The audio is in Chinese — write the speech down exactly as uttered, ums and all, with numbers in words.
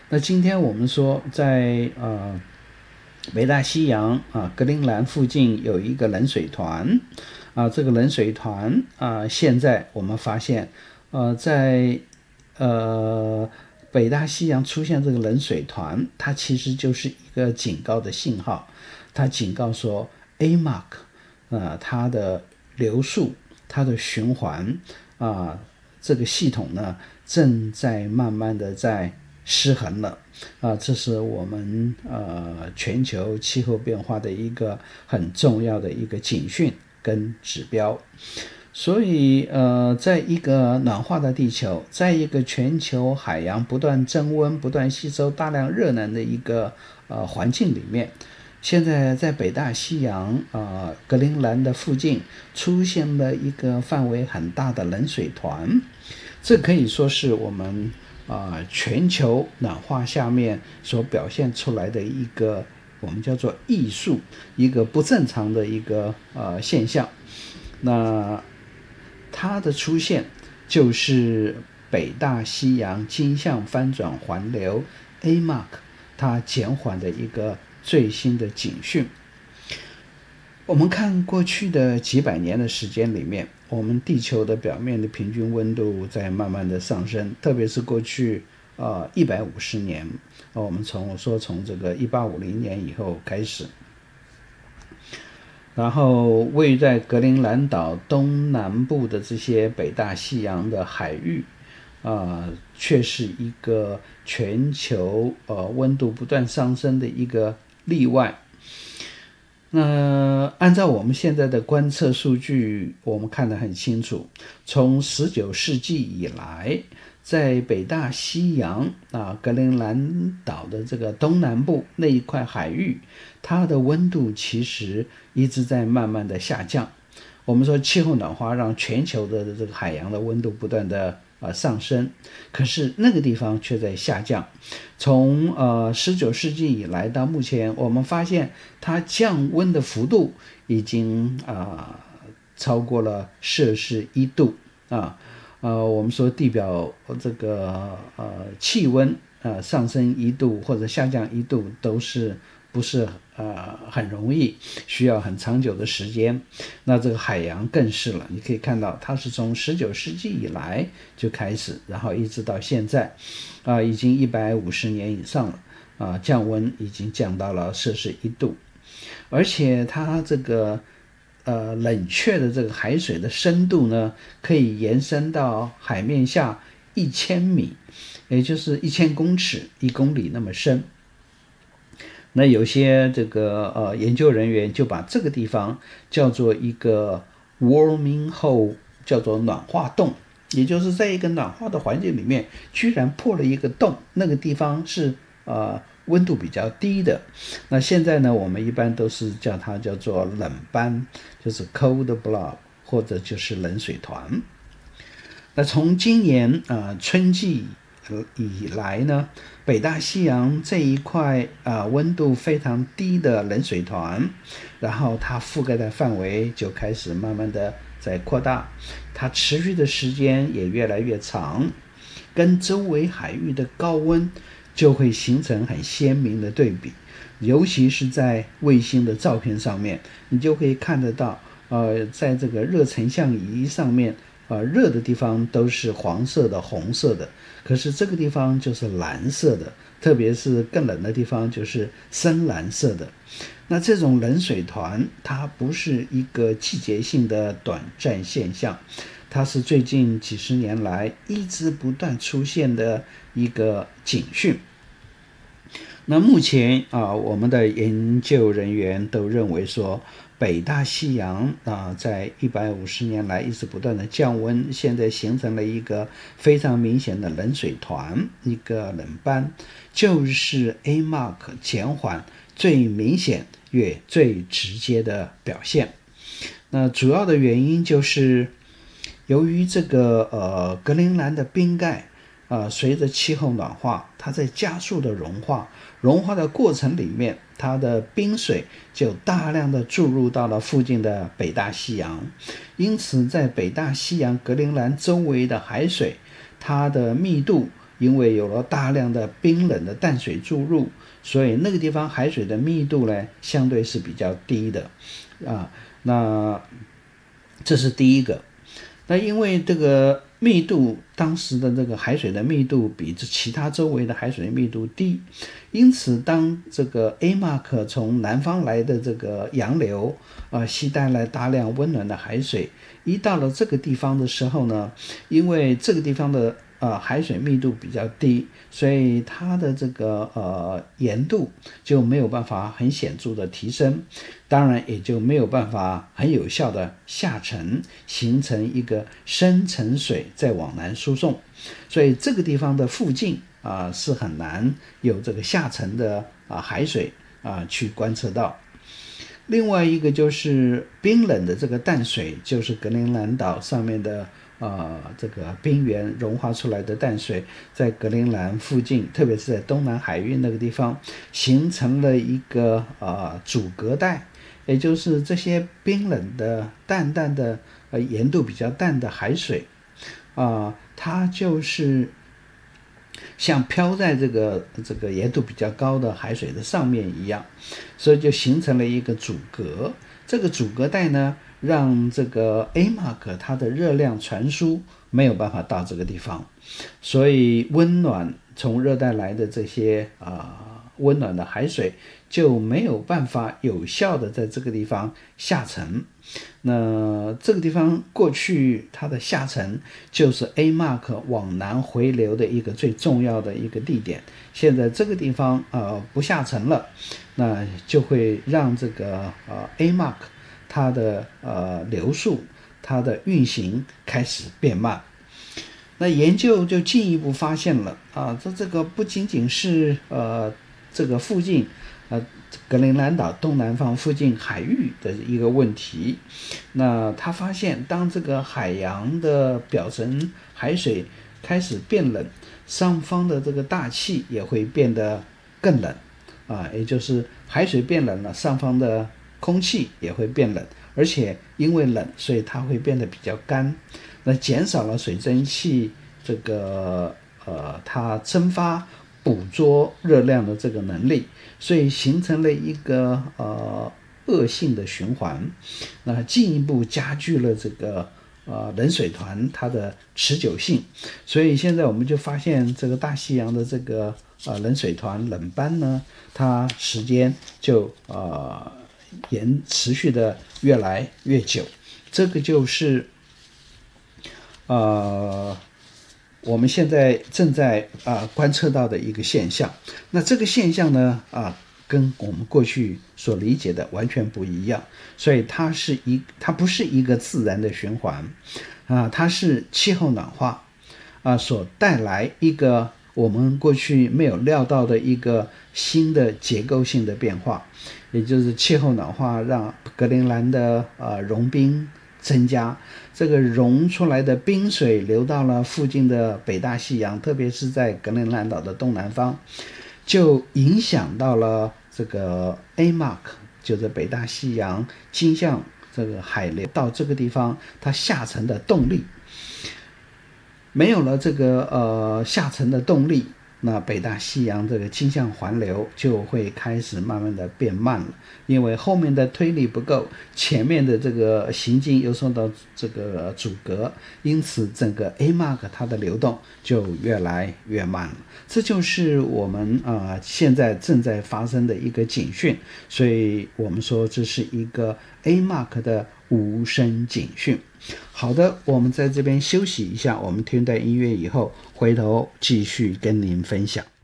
那今天我们说在呃北大西洋啊格陵兰附近有一个冷水团啊，这个冷水团啊，现在我们发现呃在呃北大西洋出现这个冷水团，它其实就是一个警告的信号，它警告说 A M A C 啊它的流速、它的循环啊这个系统呢正在慢慢的在失衡了啊，这是我们呃全球气候变化的一个很重要的一个警讯跟指标。所以呃，在一个暖化的地球，在一个全球海洋不断增温、不断吸收大量热能的一个呃环境里面，现在在北大西洋呃格陵兰的附近出现了一个范围很大的冷水团，这可以说是我们啊、呃、全球暖化下面所表现出来的一个我们叫做艺术，一个不正常的一个呃现象。那它的出现就是北大西洋经向翻转环流 A M A C 它减缓的一个最新的警讯。我们看过去的几百年的时间里面，我们地球的表面的平均温度在慢慢的上升，特别是过去呃一百五十年，呃，我们从我说从这个一八五零年以后开始，然后位在格陵兰岛东南部的这些北大西洋的海域啊、呃，却是一个全球呃温度不断上升的一个例外。那按照我们现在的观测数据，我们看得很清楚，从十九世纪以来，在北大西洋啊格陵兰岛的这个东南部那一块海域，它的温度其实一直在慢慢的下降。我们说气候暖化让全球的这个海洋的温度不断的呃上升，可是那个地方却在下降。从呃十九世纪以来到目前，我们发现它降温的幅度已经啊、呃、超过了摄氏一度啊。呃，我们说地表这个呃气温呃上升一度或者下降一度都是不是呃很容易，需要很长久的时间。那这个海洋更是了，你可以看到它是从十九世纪以来就开始，然后一直到现在，啊、呃，已经一百五十年以上了，啊、呃，降温已经降到了摄氏一度，而且它这个呃冷却的这个海水的深度呢，可以延伸到海面下一千米，也就是一千公尺，一公里那么深。那有些这个呃研究人员就把这个地方叫做一个 warming hole， 叫做暖化洞，也就是在一个暖化的环境里面，居然破了一个洞，那个地方是呃温度比较低的。那现在呢，我们一般都是叫它叫做冷斑，就是 cold blob， 或者就是冷水团。那从今年啊、呃、春季以来呢，北大西洋这一块啊、呃、温度非常低的冷水团，然后它覆盖的范围就开始慢慢的在扩大，它持续的时间也越来越长，跟周围海域的高温就会形成很鲜明的对比，尤其是在卫星的照片上面，你就可以看得到，呃，在这个热成像仪上面，呃，热的地方都是黄色的、红色的，可是这个地方就是蓝色的，特别是更冷的地方就是深蓝色的。那这种冷水团，它不是一个季节性的短暂现象，它是最近几十年来一直不断出现的一个警讯。那目前啊，我们的研究人员都认为说，北大西洋啊，在一百五十年来一直不断的降温，现在形成了一个非常明显的冷水团，一个冷斑，就是 A M A C 减缓最明显也最直接的表现。那主要的原因就是由于这个呃格陵兰的冰盖呃，随着气候暖化，它在加速的融化，融化的过程里面，它的冰水就大量的注入到了附近的北大西洋，因此在北大西洋格陵兰周围的海水，它的密度因为有了大量的冰冷的淡水注入，所以那个地方海水的密度呢相对是比较低的啊。那这是第一个。那因为这个密度，当时的这个海水的密度比这其他周围的海水的密度低，因此当这个 A M A C 从南方来的这个洋流啊、呃，携带来大量温暖的海水，一到了这个地方的时候呢，因为这个地方的呃，海水密度比较低，所以它的这个呃盐度就没有办法很显著的提升，当然也就没有办法很有效的下沉，形成一个深层水再往南输送，所以这个地方的附近啊、呃、是很难有这个下沉的啊、呃、海水啊、呃、去观测到。另外一个就是冰冷的这个淡水，就是格陵兰岛上面的呃，这个冰原融化出来的淡水，在格陵兰附近，特别是在东南海域那个地方，形成了一个呃阻隔带，也就是这些冰冷的、淡淡的、呃盐度比较淡的海水，啊、呃，它就是像飘在这个这个盐度比较高的海水的上面一样，所以就形成了一个阻隔。这个阻隔带呢，让这个 A M A C 它的热量传输没有办法到这个地方，所以温暖从热带来的这些啊、呃、温暖的海水就没有办法有效的在这个地方下沉。那这个地方过去它的下沉就是 A M A C 往南回流的一个最重要的一个地点，现在这个地方呃不下沉了，那就会让这个呃 A M A C 它的呃流速、它的运行开始变慢。那研究就进一步发现了啊，这这个不仅仅是呃这个附近呃格陵兰岛东南方附近海域的一个问题。那他发现，当这个海洋的表层海水开始变冷，上方的这个大气也会变得更冷啊，也就是海水变冷了，上方的空气也会变冷，而且因为冷，所以它会变得比较干，那减少了水蒸气这个呃它蒸发捕捉热量的这个能力，所以形成了一个呃恶性的循环，那进一步加剧了这个呃冷水团它的持久性，所以现在我们就发现这个大西洋的这个呃冷水团冷斑呢，它时间就呃延持续的越来越久，这个就是呃我们现在正在啊、呃、观测到的一个现象。那这个现象呢啊、呃、跟我们过去所理解的完全不一样，所以它是一它不是一个自然的循环啊、呃，它是气候暖化啊、呃、所带来一个我们过去没有料到的一个新的结构性的变化，也就是气候暖化让格陵兰的呃融冰增加，这个溶出来的冰水流到了附近的北大西洋，特别是在格陵兰岛的东南方，就影响到了这个 A M A C， 就是北大西洋经向这个海流到这个地方它下沉的动力。没有了这个呃下沉的动力，那北大西洋这个经向环流就会开始慢慢的变慢了，因为后面的推力不够，前面的这个行进又受到这个阻隔，因此整个 A M A C 它的流动就越来越慢了。这就是我们啊、呃、现在正在发生的一个警讯，所以我们说这是一个 A M A C 的无声警讯。好的，我们在这边休息一下，我们听段音乐以后，回头继续跟您分享。